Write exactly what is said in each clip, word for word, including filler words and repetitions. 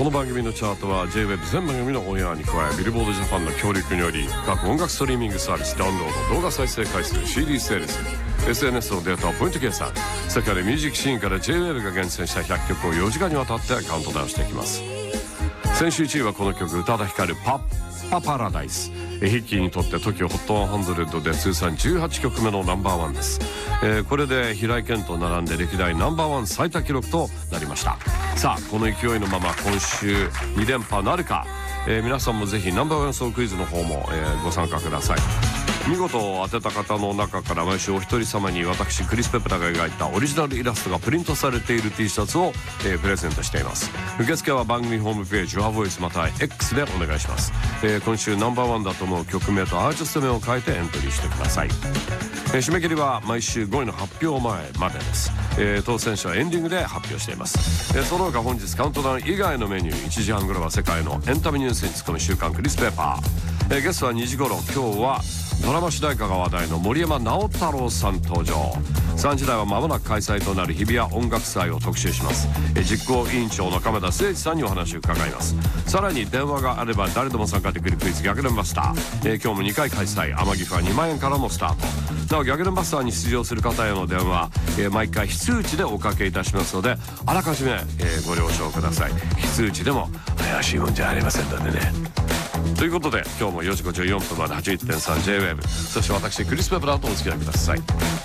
この番組のチャートは ジェイウェブ 全番組のオンエアに加えビルボードジャパンの協力により各音楽ストリーミングサービスダウンロード、動画再生回数、 シーディー セールス、 エスエヌエス のデータをポイント計算、世界でミュージックシーンから ジェイウェブ が厳選したひゃっきょくをよじかんにわたってカウントダウンしていきます。先週いちいはこの曲、宇多田ヒカルパッパパラダイス。ヒッキーにとって トキオ ホットひゃくで通算じゅうはちきょくめのナンバーワンです。えー、これで平井堅と並んで歴代ナンバーワン最多記録となりました。さあこの勢いのまま今週に連覇なるか、えー、皆さんもぜひナンバーワンソングクイズの方も、えー、ご参加ください。見事当てた方の中から毎週お一人様に私クリス・ペプラが描いたオリジナルイラストがプリントされている T シャツを、えー、プレゼントしています。受付は番組ホームページ Your Voice または X でお願いします。えー、今週ナンバーワンだと思う曲名とアーティスト名を書いてエントリーしてください。えー、締め切りは毎週ごいの発表前までです。えー、当選者はエンディングで発表しています。えー、その他本日カウントダウン以外のメニュー、いちじはん頃は世界のエンタメニュースに突っ込む週刊クリス・ペーパー。えー、ゲストはにじ頃、今日はドラマ主題歌が話題の森山直太朗さん登場。さんじ台は間もなく開催となる日比谷音楽祭を特集します。え実行委員長の亀田誠一さんにお話を伺います。さらに電話があれば誰でも参加できるクイズ逆連バスター、えー、今日もにかい開催。天城はにまんえんからのスタート。なお逆連バスターに出場する方への電話、えー、毎回非通知でおかけいたしますのであらかじめ、えー、ご了承ください。非通知でも怪しいもんじゃありませんのでね。ということで今日もよじごじゅうよんぷんまで はちじゅってんさん ジェイウェブ、 そして私クリス・ペプラーとお付き合いください。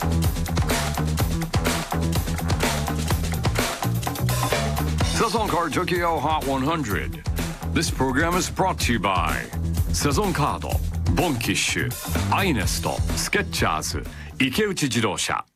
Sazon Card Tokyo Hot one hundred. This program is brought to you by Sazon Card, Bonkish, iNest, Skechers, 池内自動車。